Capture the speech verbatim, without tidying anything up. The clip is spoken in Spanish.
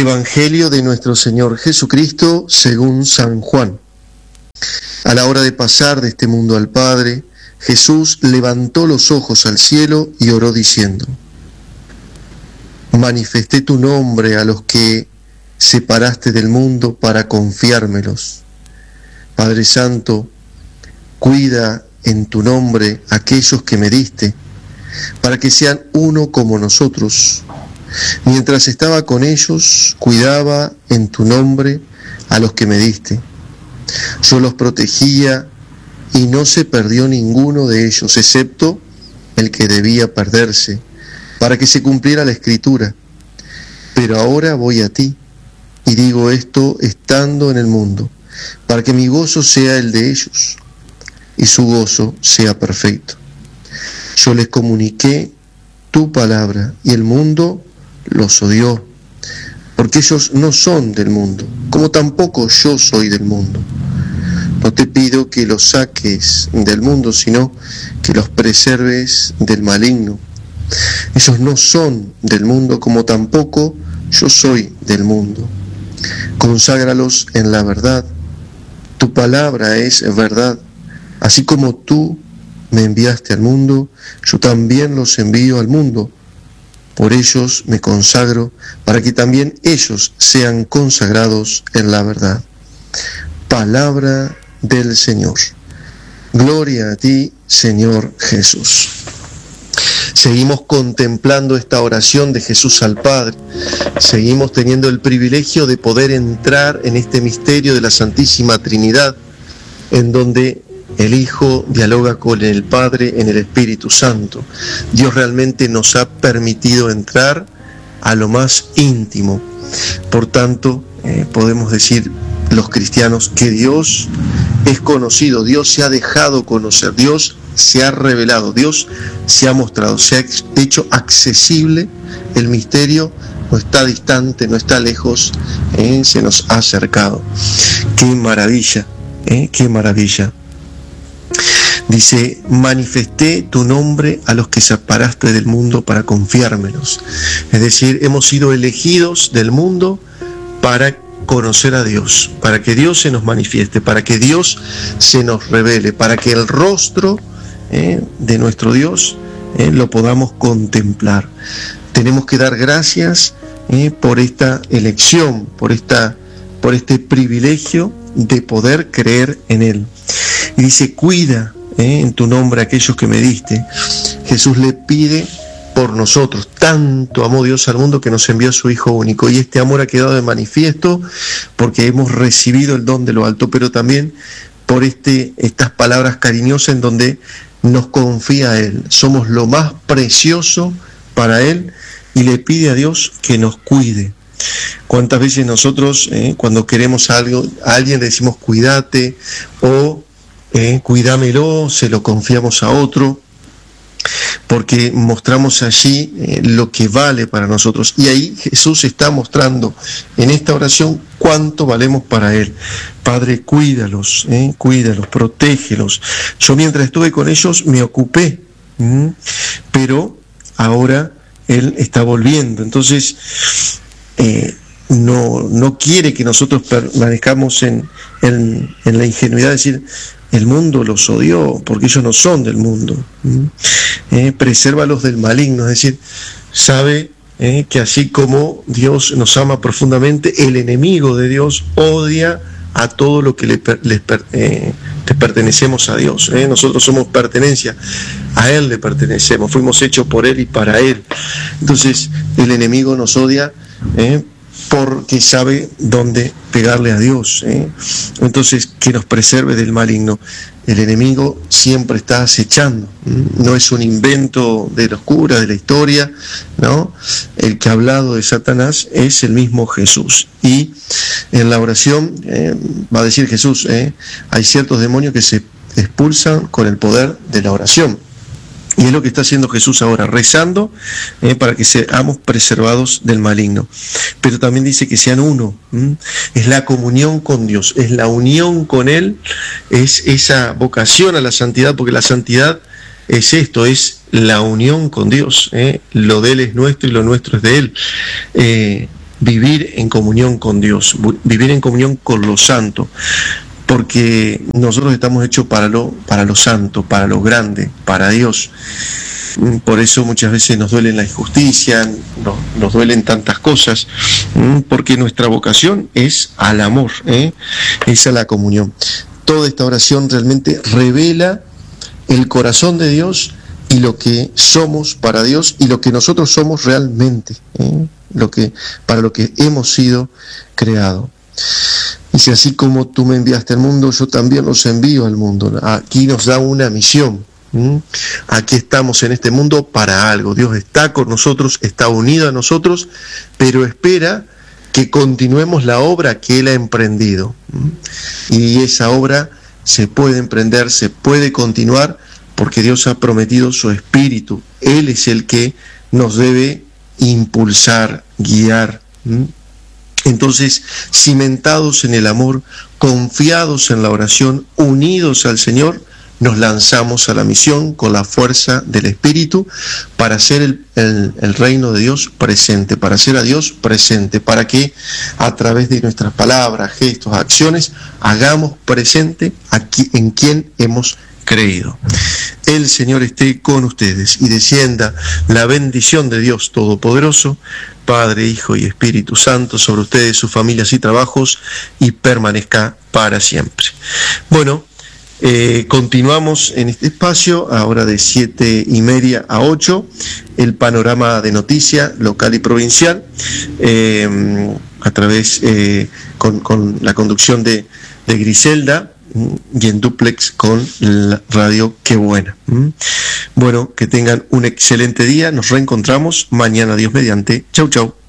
Evangelio de nuestro Señor Jesucristo según San Juan. A la hora de pasar de este mundo al Padre, Jesús levantó los ojos al cielo y oró diciendo: manifesté tu nombre a los que separaste del mundo para confiármelos. Padre Santo, cuida en tu nombre a aquellos que me diste, para que sean uno como nosotros. Mientras estaba con ellos, cuidaba en tu nombre a los que me diste. Yo los protegía y no se perdió ninguno de ellos, excepto el que debía perderse, para que se cumpliera la Escritura. Pero ahora voy a ti, y digo esto estando en el mundo, para que mi gozo sea el de ellos, y su gozo sea perfecto. Yo les comuniqué tu palabra, y el mundo los odió, porque ellos no son del mundo, como tampoco yo soy del mundo. No te pido que los saques del mundo, sino que los preserves del maligno. Ellos no son del mundo, como tampoco yo soy del mundo. Conságralos en la verdad. Tu palabra es verdad. Así como tú me enviaste al mundo, yo también los envío al mundo. Por ellos me consagro, para que también ellos sean consagrados en la verdad. Palabra del Señor. Gloria a ti, Señor Jesús. Seguimos contemplando esta oración de Jesús al Padre. Seguimos teniendo el privilegio de poder entrar en este misterio de la Santísima Trinidad, en donde el Hijo dialoga con el Padre en el Espíritu Santo. Dios realmente nos ha permitido entrar a lo más íntimo. Por tanto, eh, podemos decir los cristianos que Dios es conocido, Dios se ha dejado conocer, Dios se ha revelado, Dios se ha mostrado, se ha hecho accesible el misterio, no está distante, no está lejos, eh, se nos ha acercado. ¡Qué maravilla! Eh, ¡Qué maravilla! Dice: manifesté tu nombre a los que separaste del mundo para confiármelos. Es decir, hemos sido elegidos del mundo para conocer a Dios, para que Dios se nos manifieste, para que Dios se nos revele, para que el rostro eh, de nuestro Dios eh, lo podamos contemplar. Tenemos que dar gracias eh, por esta elección, por, esta, por este privilegio de poder creer en Él. Y dice: cuida eh, en tu nombre a aquellos que me diste. Jesús le pide por nosotros. Tanto amó Dios al mundo que nos envió a su Hijo único, y este amor ha quedado de manifiesto porque hemos recibido el don de lo alto, pero también por este, estas palabras cariñosas en donde nos confía a Él. Somos lo más precioso para Él y le pide a Dios que nos cuide. ¿Cuántas veces nosotros eh, cuando queremos algo, a alguien le decimos cuídate o eh, cuídamelo, se lo confiamos a otro? Porque mostramos allí eh, lo que vale para nosotros. Y ahí Jesús está mostrando en esta oración cuánto valemos para Él. Padre, cuídalos, eh, cuídalos, protégelos. Yo mientras estuve con ellos me ocupé, ¿m? pero ahora Él está volviendo. Entonces, eh, no, no quiere que nosotros permanezcamos en, en, en la ingenuidad de decir: el mundo los odió, porque ellos no son del mundo. Eh, presérvalos del maligno, es decir, sabe eh, que así como Dios nos ama profundamente, el enemigo de Dios odia a todo lo que le, le, eh, le pertenecemos a Dios. Eh. Nosotros somos pertenencia, a Él le pertenecemos, fuimos hechos por Él y para Él. Entonces, el enemigo nos odia eh, porque sabe dónde pegarle a Dios. ¿eh? Entonces, que nos preserve del maligno. El enemigo siempre está acechando. ¿eh? No es un invento de los curas, de la historia, ¿no? El que ha hablado de Satanás es el mismo Jesús. Y en la oración eh, va a decir Jesús, ¿eh? hay ciertos demonios que se expulsan con el poder de la oración. Y es lo que está haciendo Jesús ahora, rezando eh, para que seamos preservados del maligno. Pero también dice que sean uno. ¿m? Es la comunión con Dios, es la unión con Él, es esa vocación a la santidad, porque la santidad es esto, es la unión con Dios. ¿eh? Lo de Él es nuestro y lo nuestro es de Él. Eh, vivir en comunión con Dios, vivir en comunión con lo santo, porque nosotros estamos hechos para lo, para lo santo, para lo grande, para Dios. Por eso muchas veces nos duele la injusticia, nos, nos duelen tantas cosas, porque nuestra vocación es al amor, ¿eh? es a la comunión. Toda esta oración realmente revela el corazón de Dios y lo que somos para Dios y lo que nosotros somos realmente, ¿eh? lo que, para lo que hemos sido creados. Dice, así como tú me enviaste al mundo, yo también los envío al mundo. Aquí nos da una misión. ¿Mm? Aquí estamos en este mundo para algo. Dios está con nosotros, está unido a nosotros, pero espera que continuemos la obra que Él ha emprendido. ¿Mm? Y esa obra se puede emprender, se puede continuar, porque Dios ha prometido su Espíritu. Él es el que nos debe impulsar, guiar. ¿Mm? Entonces, cimentados en el amor, confiados en la oración, unidos al Señor, nos lanzamos a la misión con la fuerza del Espíritu para hacer el, el, el reino de Dios presente, para hacer a Dios presente, para que a través de nuestras palabras, gestos, acciones, hagamos presente aquí en quien hemos creído. El Señor esté con ustedes y descienda la bendición de Dios Todopoderoso, Padre, Hijo y Espíritu Santo, sobre ustedes, sus familias y trabajos, y permanezca para siempre. Bueno, Eh, continuamos en este espacio, ahora de siete y media a ocho, el panorama de noticia local y provincial, eh, a través, eh, con, con la conducción de, de Griselda, y en dúplex con la radio Qué Buena. Bueno, que tengan un excelente día, nos reencontramos mañana, Dios mediante. Chau, chau.